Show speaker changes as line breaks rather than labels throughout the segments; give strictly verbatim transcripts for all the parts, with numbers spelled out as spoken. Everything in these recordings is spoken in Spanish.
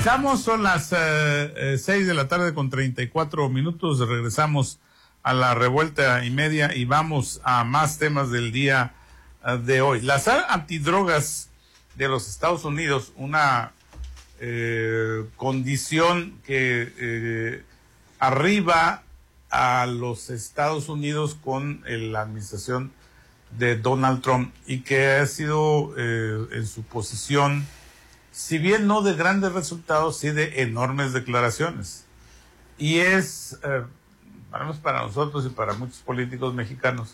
Regresamos, son las eh, eh, seis de la tarde con treinta y cuatro minutos. Regresamos a la revuelta y media y vamos a más temas del día uh, de hoy. La sala antidrogas de los Estados Unidos, una eh, condición que eh, arriba a los Estados Unidos con el, la administración de Donald Trump y que ha sido eh, en su posición, si bien no de grandes resultados, sí de enormes declaraciones. Y es, eh, para nosotros y para muchos políticos mexicanos,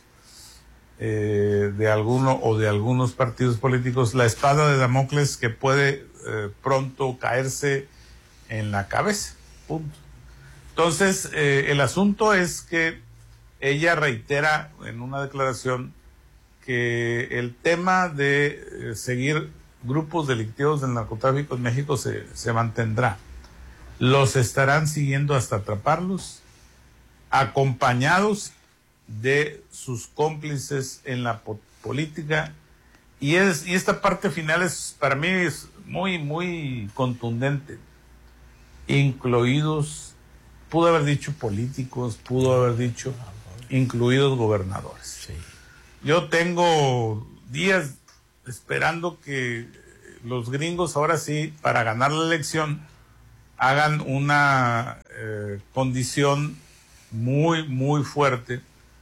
eh, de alguno o de algunos partidos políticos, la espada de Damocles que puede eh, pronto caerse en la cabeza. Punto. Entonces, eh, el asunto es que ella reitera en una declaración que el tema de eh, seguir grupos delictivos del narcotráfico en México se, se mantendrá. Los estarán siguiendo hasta atraparlos, acompañados de sus cómplices en la po- política. Y, es, y esta parte final es, para mí, es muy, muy contundente. Incluidos, pudo haber dicho políticos, pudo haber dicho incluidos gobernadores.
Sí.
Yo tengo días esperando que los gringos ahora sí, para ganar la elección, hagan una eh, condición muy, muy fuerte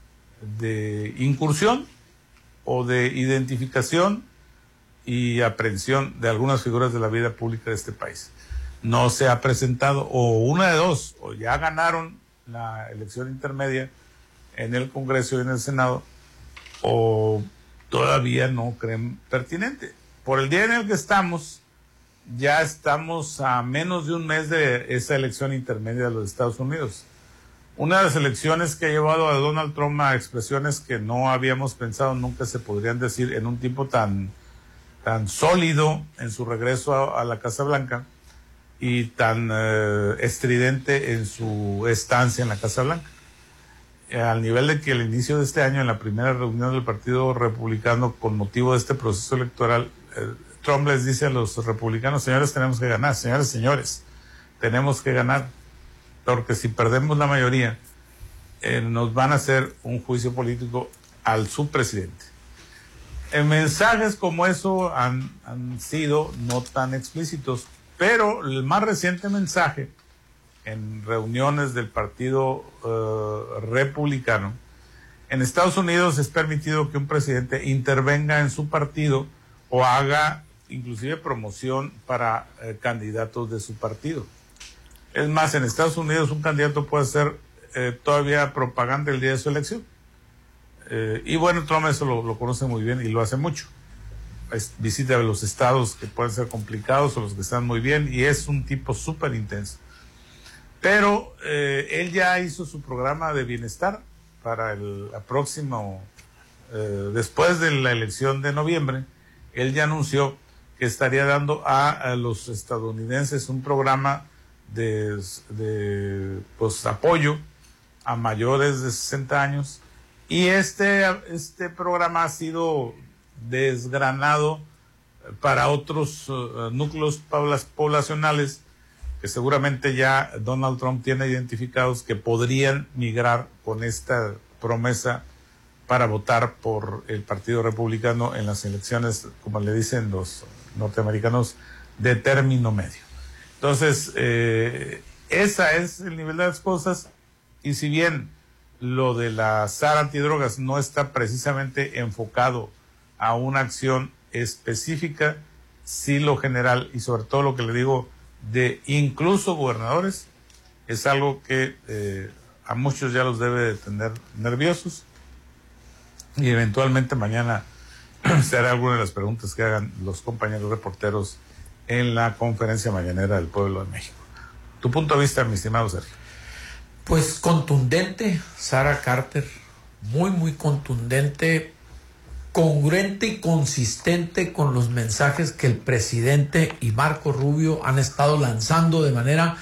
de incursión o de identificación y aprehensión de algunas figuras de la vida pública de este país. No se ha presentado, o una de dos, o ya ganaron la elección intermedia en el Congreso y en el Senado, o todavía no creen pertinente. Por el día en el que estamos, ya estamos a menos de un mes de esa elección intermedia de los Estados Unidos. Una de las elecciones que ha llevado a Donald Trump a expresiones que no habíamos pensado nunca se podrían decir en un tiempo tan, tan sólido en su regreso a, a la Casa Blanca y tan eh, estridente en su estancia en la Casa Blanca. Al nivel de que al inicio de este año, en la primera reunión del Partido Republicano con motivo de este proceso electoral, eh, Trump les dice a los republicanos: señores, tenemos que ganar, señores, señores, tenemos que ganar, porque si perdemos la mayoría, eh, nos van a hacer un juicio político al subpresidente. En mensajes como eso han, han sido no tan explícitos, pero el más reciente mensaje en reuniones del Partido uh, Republicano, en Estados Unidos es permitido que un presidente intervenga en su partido o haga inclusive promoción para eh, candidatos de su partido. Es más, en Estados Unidos un candidato puede hacer eh, todavía propaganda el día de su elección. Eh, y bueno, Trump eso lo, lo conoce muy bien y lo hace mucho. Es, visita los estados que pueden ser complicados o los que están muy bien, y es un tipo súper intenso. Pero eh, él ya hizo su programa de bienestar para el la próximo, eh, después de la elección de noviembre. Él ya anunció que estaría dando a, a los estadounidenses un programa de, de pues, apoyo a mayores de sesenta años. Y este, este programa ha sido desgranado para otros uh, núcleos poblacionales que seguramente ya Donald Trump tiene identificados que podrían migrar con esta promesa para votar por el Partido Republicano en las elecciones, como le dicen los norteamericanos, de término medio. Entonces, eh, esa es el nivel de las cosas, y si bien lo de la S A R antidrogas no está precisamente enfocado a una acción específica, sí lo general, y sobre todo lo que le digo, de incluso gobernadores, es algo que eh, a muchos ya los debe de tener nerviosos, y eventualmente mañana se hará alguna de las preguntas que hagan los compañeros reporteros en la conferencia mañanera del Pueblo de México. Tu punto de vista, mi estimado Sergio.
Pues contundente, Sara Carter, muy muy contundente, congruente y consistente con los mensajes que el presidente y Marco Rubio han estado lanzando de manera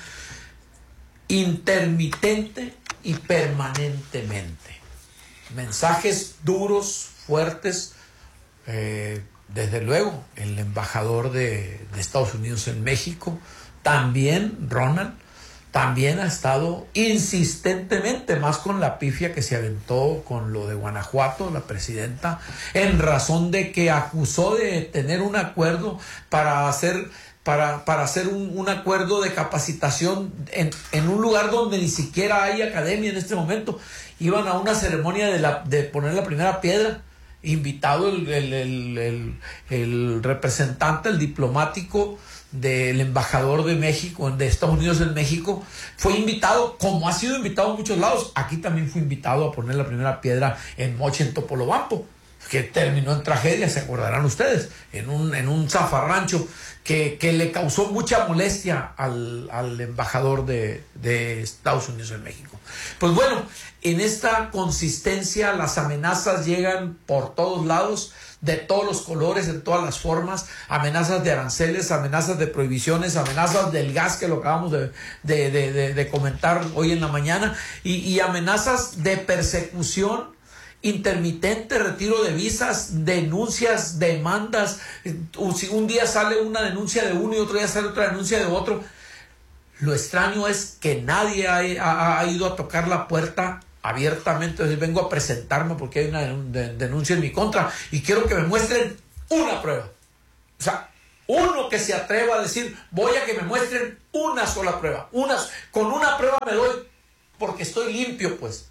intermitente y permanentemente. Mensajes duros, fuertes, eh, desde luego el embajador de, de Estados Unidos en México, también Ronald, también ha estado insistentemente, más con la pifia que se aventó con lo de Guanajuato, la presidenta, en razón de que acusó de tener un acuerdo para hacer, para, para hacer un, un acuerdo de capacitación en, en un lugar donde ni siquiera hay academia en este momento. Iban a una ceremonia de, la, de poner la primera piedra, invitado el, el, el, el, el representante, el diplomático del embajador de México, de Estados Unidos en México, fue invitado, como ha sido invitado en muchos lados. Aquí también fue invitado a poner la primera piedra en Moche, en Topolobampo, que terminó en tragedia, se acordarán ustedes, en un, en un zafarrancho que, que le causó mucha molestia al, al embajador de, de Estados Unidos en México. Pues bueno, en esta consistencia las amenazas llegan por todos lados, de todos los colores, en todas las formas, amenazas de aranceles, amenazas de prohibiciones, amenazas del gas, que lo acabamos de, de, de, de, de comentar hoy en la mañana, y, y amenazas de persecución intermitente, retiro de visas, denuncias, demandas. Si un día sale una denuncia de uno y otro día sale otra denuncia de otro. Lo extraño es que nadie ha, ha, ha ido a tocar la puerta abiertamente, decir, vengo a presentarme porque hay una denuncia en mi contra y quiero que me muestren una prueba. O sea, uno que se atreva a decir, voy a que me muestren una sola prueba. Una, con una prueba me doy porque estoy limpio, pues.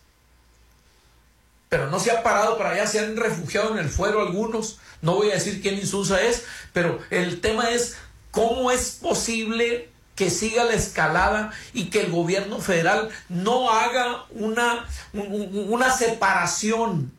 Pero no se ha parado para allá, se han refugiado en el fuero algunos. No voy a decir quién insulsa es, pero el tema es cómo es posible que siga la escalada y que el gobierno federal no haga una, una separación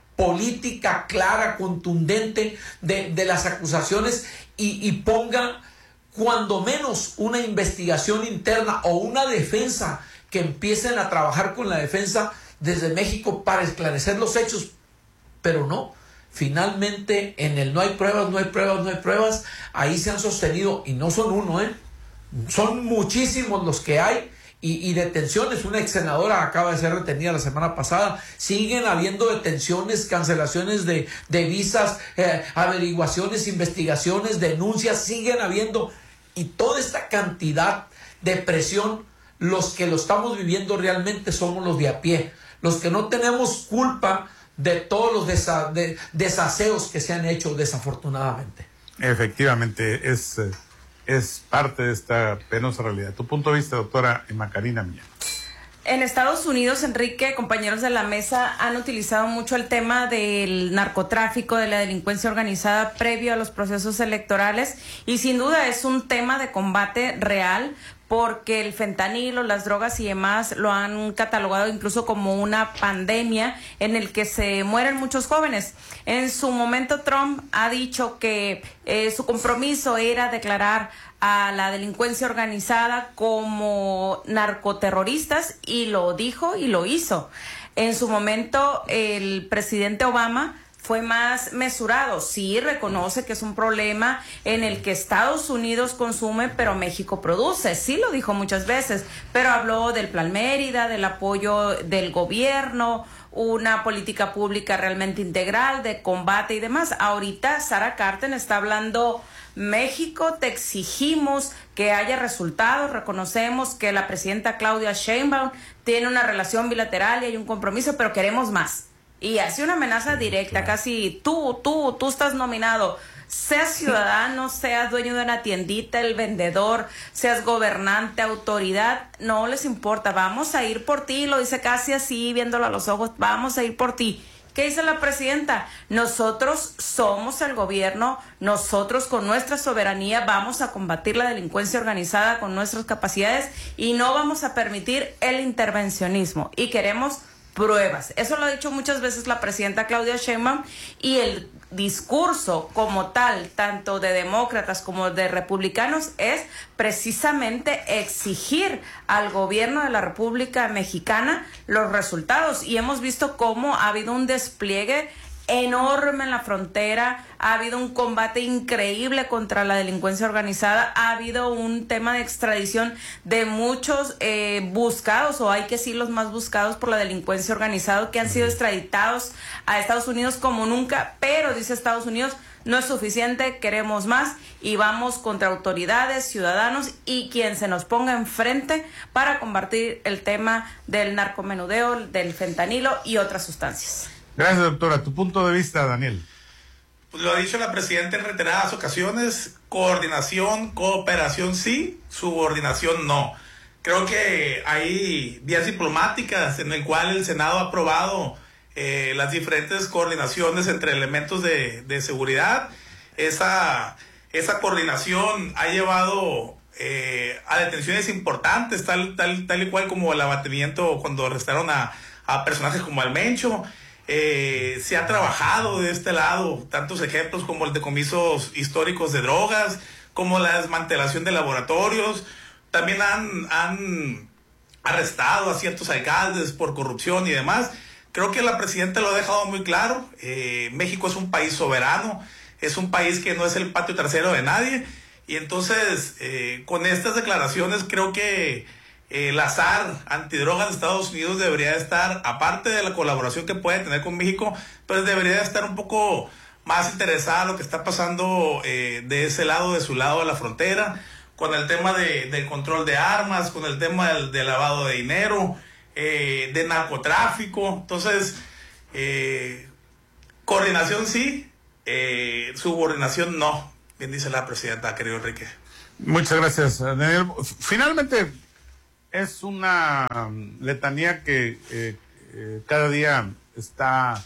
política clara, contundente de, de las acusaciones y, y ponga cuando menos una investigación interna o una defensa, que empiecen a trabajar con la defensa desde México para esclarecer los hechos. Pero no, finalmente en el no hay pruebas, no hay pruebas, no hay pruebas, ahí se han sostenido, y no son uno, ¿eh? Son muchísimos los que hay, y, y detenciones. Una ex senadora acaba de ser retenida la semana pasada. Siguen habiendo detenciones, cancelaciones de, de visas, eh, averiguaciones, investigaciones, denuncias, siguen habiendo. Y toda esta cantidad de presión, los que lo estamos viviendo realmente somos los de a pie, los que no tenemos culpa de todos los desa, de, desaseos que se han hecho desafortunadamente.
Efectivamente, es... es parte de esta penosa realidad. Tu punto de vista, doctora Emma Karina Millán.
En Estados Unidos, Enrique, compañeros de la mesa, han utilizado mucho el tema del narcotráfico, de la delincuencia organizada previo a los procesos electorales, y sin duda es un tema de combate real, porque el fentanilo, las drogas y demás lo han catalogado incluso como una pandemia en el que se mueren muchos jóvenes. En su momento Trump ha dicho que eh, su compromiso era declarar a la delincuencia organizada como narcoterroristas, y lo dijo y lo hizo. En su momento el presidente Obama fue más mesurado. Sí, reconoce que es un problema en el que Estados Unidos consume, pero México produce. Sí lo dijo muchas veces, pero habló del Plan Mérida, del apoyo del gobierno, una política pública realmente integral de combate y demás. Ahorita Sara Carter está hablando: México, te exigimos que haya resultados, reconocemos que la presidenta Claudia Sheinbaum tiene una relación bilateral y hay un compromiso, pero queremos más. Y hace una amenaza directa, casi tú, tú, tú estás nominado, seas ciudadano, seas dueño de una tiendita, el vendedor, seas gobernante, autoridad, no les importa, vamos a ir por ti, lo dice casi así, viéndolo a los ojos, vamos a ir por ti. ¿Qué dice la presidenta? Nosotros somos el gobierno, nosotros con nuestra soberanía vamos a combatir la delincuencia organizada con nuestras capacidades y no vamos a permitir el intervencionismo, y queremos pruebas. Eso lo ha dicho muchas veces la presidenta Claudia Sheinbaum, y el discurso como tal, tanto de demócratas como de republicanos, es precisamente exigir al gobierno de la República Mexicana los resultados, y hemos visto cómo ha habido un despliegue enorme en la frontera, ha habido un combate increíble contra la delincuencia organizada, ha habido un tema de extradición de muchos eh, buscados, o hay que decir los más buscados por la delincuencia organizada, que han sido extraditados a Estados Unidos como nunca, pero dice Estados Unidos, no es suficiente, queremos más y vamos contra autoridades, ciudadanos y quien se nos ponga enfrente para combatir el tema del narcomenudeo, del fentanilo y otras sustancias.
Gracias, doctora. Tu punto de vista, Daniel.
Pues lo ha dicho la presidenta en reiteradas ocasiones, coordinación, cooperación sí, subordinación no. Creo que hay vías diplomáticas en el cual el Senado ha aprobado eh, las diferentes coordinaciones entre elementos de, de seguridad. Esa, esa coordinación ha llevado eh, a detenciones importantes, tal, tal, tal y cual como el abatimiento cuando arrestaron a, a personajes como el Mencho. Eh, se ha trabajado de este lado tantos ejemplos como el decomisos históricos de drogas, como la desmantelación de laboratorios. También han, han arrestado a ciertos alcaldes por corrupción y demás. Creo que la presidenta lo ha dejado muy claro. Eh, México es un país soberano, es un país que no es el patio trasero de nadie. Y entonces, eh, con estas declaraciones, creo que Eh, la S A R antidrogas de Estados Unidos debería estar, aparte de la colaboración que puede tener con México, pues debería estar un poco más interesada en lo que está pasando eh, de ese lado, de su lado de la frontera, con el tema de, del control de armas, con el tema del, del lavado de dinero, eh, de narcotráfico. Entonces, eh, coordinación sí, eh, subordinación no, bien dice la presidenta, querido Enrique.
Muchas gracias, Daniel. Finalmente, es una letanía que eh, eh, cada día está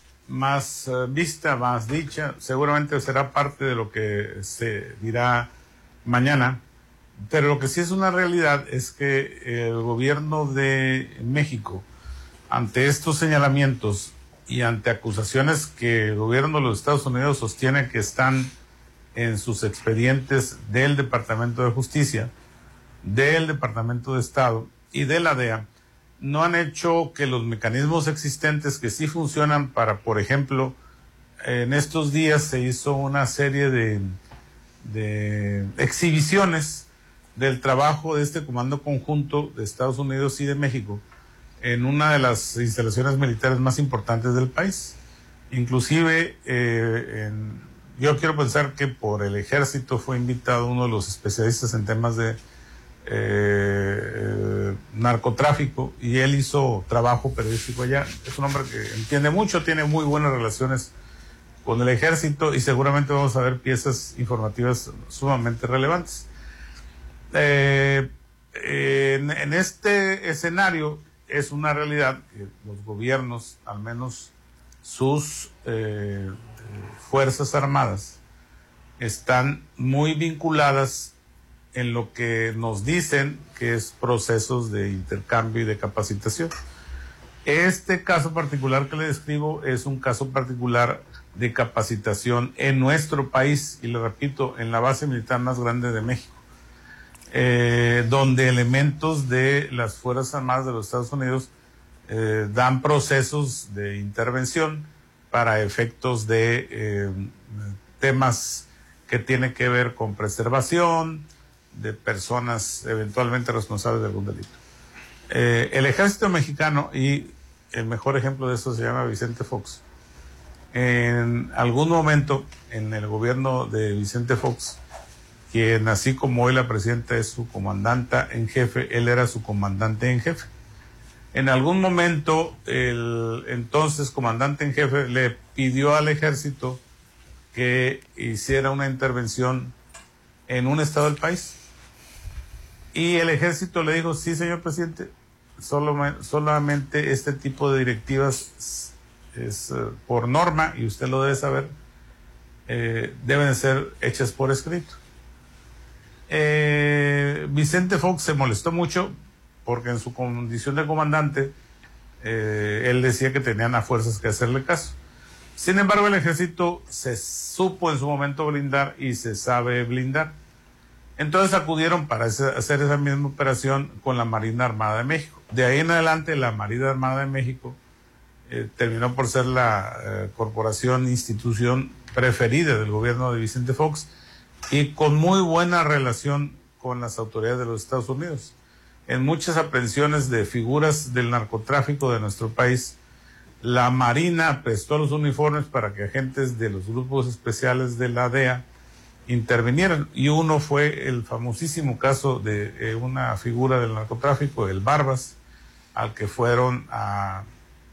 más uh, vista, más dicha. Seguramente será parte de lo que se dirá mañana. Pero lo que sí es una realidad es que el gobierno de México, ante estos señalamientos y ante acusaciones que el gobierno de los Estados Unidos sostiene que están en sus expedientes del Departamento de Justicia, del Departamento de Estado y de la D E A, no han hecho que los mecanismos existentes que sí funcionan para, por ejemplo, en estos días se hizo una serie de, de exhibiciones del trabajo de este comando conjunto de Estados Unidos y de México en una de las instalaciones militares más importantes del país. Inclusive, eh, en, yo quiero pensar que por el ejército fue invitado uno de los especialistas en temas de Eh, eh, narcotráfico, y él hizo trabajo periodístico allá. Es un hombre que entiende mucho, tiene muy buenas relaciones con el ejército y seguramente vamos a ver piezas informativas sumamente relevantes. Eh, eh, en, en este escenario es una realidad que los gobiernos, al menos sus eh, fuerzas armadas, están muy vinculadas en lo que nos dicen que es procesos de intercambio y de capacitación. Este caso particular que le describo es un caso particular de capacitación en nuestro país, y le repito, en la base militar más grande de México, eh, donde elementos de las Fuerzas Armadas de los Estados Unidos eh, dan procesos de intervención para efectos de eh, temas que tienen que ver con preservación de personas eventualmente responsables de algún delito. Eh, el ejército mexicano, y el mejor ejemplo de eso se llama Vicente Fox, en algún momento en el gobierno de Vicente Fox, quien así como hoy la presidenta es su comandanta en jefe, él era su comandante en jefe. En algún momento el entonces comandante en jefe le pidió al ejército que hiciera una intervención en un estado del país. Y el ejército le dijo, sí, señor presidente, solo, solamente este tipo de directivas es, es uh, por norma, y usted lo debe saber, eh, deben ser hechas por escrito. Eh, Vicente Fox se molestó mucho porque en su condición de comandante, eh, él decía que tenían a fuerzas que hacerle caso. Sin embargo, el ejército se supo en su momento blindar y se sabe blindar. Entonces acudieron para hacer esa misma operación con la Marina Armada de México. De ahí en adelante, la Marina Armada de México eh, terminó por ser la eh, corporación, institución preferida del gobierno de Vicente Fox, y con muy buena relación con las autoridades de los Estados Unidos. En muchas aprehensiones de figuras del narcotráfico de nuestro país, La Marina prestó los uniformes para que agentes de los grupos especiales de la D E A intervinieran, y uno fue el famosísimo caso de eh, una figura del narcotráfico, el Barbas, al que fueron a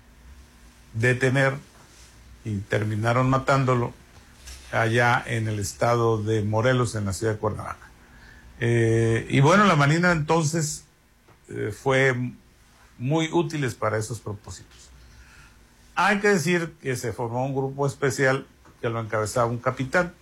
detener y terminaron matándolo allá en el estado de Morelos, en la ciudad de Cuernavaca. Eh, y bueno, la Marina entonces eh, fue muy útil para esos propósitos. Hay que decir que se formó un grupo especial que lo encabezaba un capitán,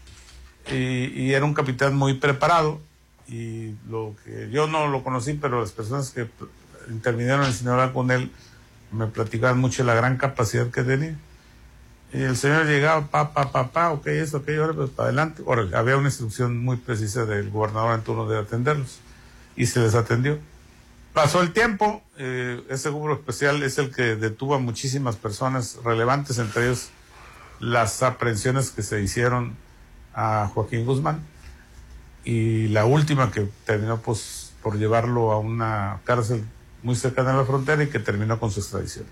y, y era un capitán muy preparado, y lo que yo no lo conocí, pero las personas que intervinieron en Sinaloa con él me platicaban mucho de la gran capacidad que tenía. Y el señor llegaba, pa, pa, pa, pa, ok, eso, ok, ahora pues para adelante. Ahora, había una instrucción muy precisa del gobernador en turno de atenderlos, y se les atendió. Pasó el tiempo, eh, ese grupo especial es el que detuvo a muchísimas personas relevantes, entre ellos las aprehensiones que se hicieron a Joaquín Guzmán, y la última que terminó pues por llevarlo a una cárcel muy cercana a la frontera y que terminó con su extradición.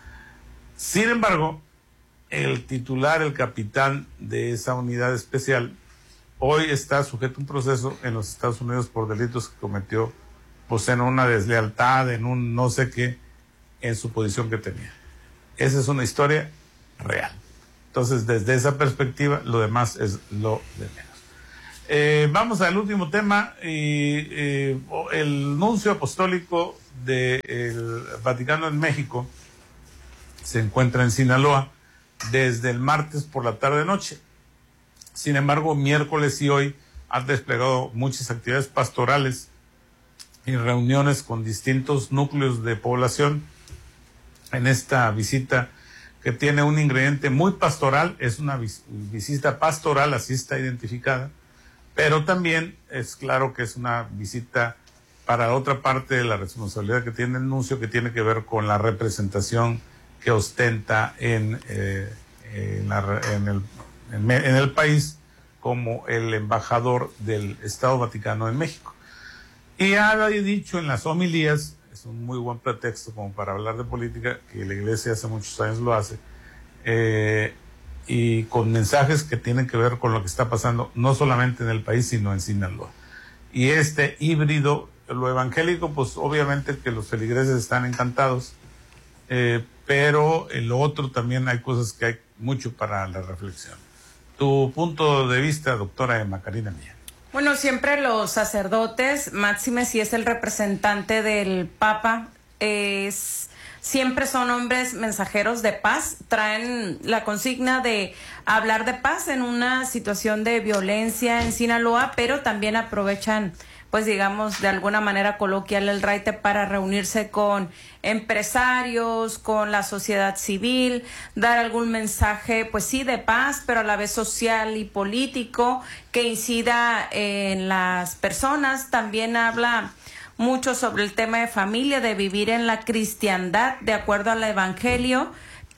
Sin embargo, el titular, el capitán de esa unidad especial, hoy está sujeto a un proceso en los Estados Unidos por delitos que cometió, pues en una deslealtad, en un no sé qué, en su posición que tenía. Esa es una historia real. Entonces, desde esa perspectiva, lo demás es lo de menos. Eh, vamos al último tema. Y, eh, el nuncio apostólico del Vaticano en México se encuentra en Sinaloa desde el martes por la tarde-noche. Sin embargo, miércoles y hoy han desplegado muchas actividades pastorales y reuniones con distintos núcleos de población en esta visita, que tiene un ingrediente muy pastoral. Es una vis- visita pastoral, así está identificada, pero también es claro que es una visita para otra parte de la responsabilidad que tiene el nuncio, que tiene que ver con la representación que ostenta en, eh, en, la, en, el, en, en el país como el embajador del Estado Vaticano en México. Y ha dicho en las homilías, es un muy buen pretexto como para hablar de política, que la Iglesia hace muchos años lo hace, eh, y con mensajes que tienen que ver con lo que está pasando, no solamente en el país, sino en Sinaloa. Y este híbrido, lo evangélico, pues obviamente que los feligreses están encantados, eh, pero en lo otro también hay cosas que hay mucho para la reflexión. Tu punto de vista, doctora Emma Karina Mía.
Bueno, siempre los sacerdotes, máxime si es el representante del Papa, es, siempre son hombres mensajeros de paz, traen la consigna de hablar de paz en una situación de violencia en Sinaloa, pero también aprovechan, pues digamos, de alguna manera coloquial el raite para reunirse con empresarios, con la sociedad civil, dar algún mensaje, pues sí, de paz, pero a la vez social y político, que incida en las personas. También habla mucho sobre el tema de familia, de vivir en la cristiandad de acuerdo al evangelio.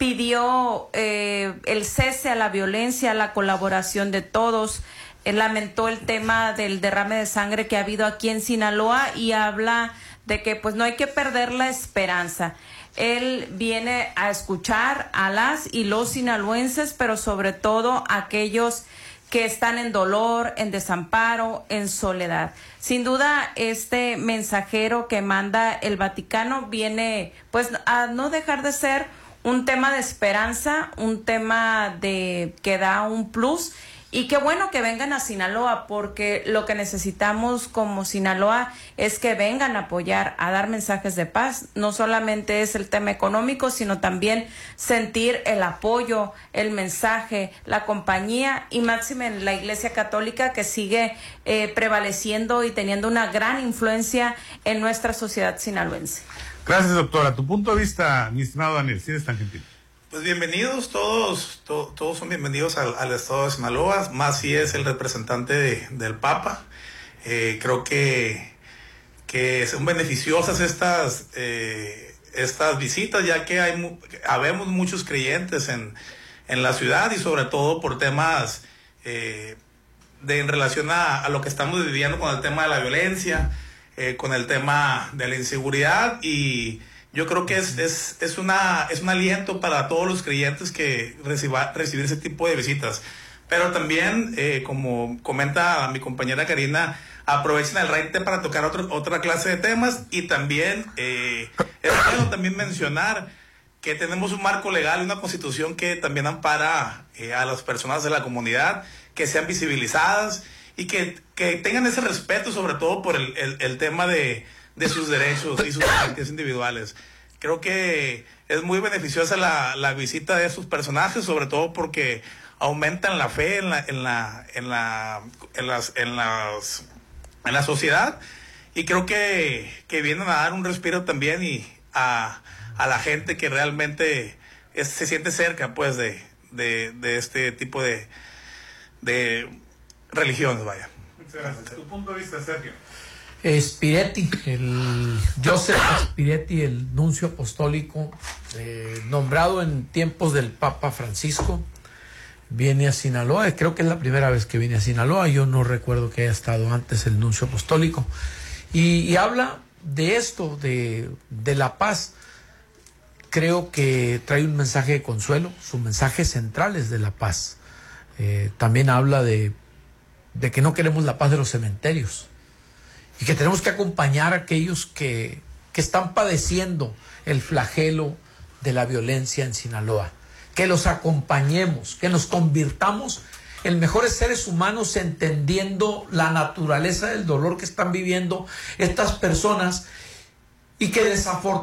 Pidió eh, el cese a la violencia, la colaboración de todos. Él lamentó el tema del derrame de sangre que ha habido aquí en Sinaloa y habla de que pues no hay que perder la esperanza. Él viene a escuchar a las y los sinaloenses, pero sobre todo a aquellos que están en dolor, en desamparo, en soledad. Sin duda, este mensajero que manda el Vaticano viene pues a no dejar de ser un tema de esperanza, un tema de que da un plus. Y qué bueno que vengan a Sinaloa, porque lo que necesitamos como Sinaloa es que vengan a apoyar, a dar mensajes de paz. No solamente es el tema económico, sino también sentir el apoyo, el mensaje, la compañía, y máxime en la Iglesia Católica, que sigue eh, prevaleciendo y teniendo una gran influencia en nuestra sociedad sinaloense.
Gracias, doctora. Tu punto de vista, mi estimado Daniel, si eres tan gentil.
Pues bienvenidos todos, to, todos son bienvenidos al, al estado de Sinaloa, más si es el representante de, del Papa. Eh, creo que, que son beneficiosas estas, eh, estas visitas, ya que hay habemos muchos creyentes en, en la ciudad, y sobre todo por temas eh, de en relación a, a lo que estamos viviendo con el tema de la violencia, eh, con el tema de la inseguridad, y yo creo que es, es, es, una, es un aliento para todos los creyentes que reciba, recibir ese tipo de visitas. Pero también, eh, como comenta mi compañera Karina, aprovechen el raite para tocar otro, otra clase de temas, y también eh, es bueno también mencionar que tenemos un marco legal y una constitución que también ampara eh, a las personas de la comunidad, que sean visibilizadas y que, que tengan ese respeto, sobre todo por el, el, el tema de, de sus derechos y sus garantías individuales. Creo que es muy beneficiosa la, la visita de estos personajes, sobre todo porque aumentan la fe en la, en la, en la, en las, en las, en la sociedad, y creo que, que vienen a dar un respiro también y a, a la gente que realmente es, se siente cerca, pues, de, de, de este tipo de, de religiones, vaya.
Muchas gracias. ¿Tu punto de vista, Sergio?
Spiretti, el Joseph Spiretti, el nuncio apostólico, eh, nombrado en tiempos del Papa Francisco, viene a Sinaloa. Creo que es la primera vez que viene a Sinaloa. Yo no recuerdo que haya estado antes el nuncio apostólico. Y, y habla de esto, de, de la paz. Creo que trae un mensaje de consuelo. Su mensaje central es de la paz. Eh, también habla de, de que no queremos la paz de los cementerios y que tenemos que acompañar a aquellos que, que están padeciendo el flagelo de la violencia en Sinaloa. Que los acompañemos, que nos convirtamos en mejores seres humanos, entendiendo la naturaleza del dolor que están viviendo estas personas, y que desafortunadamente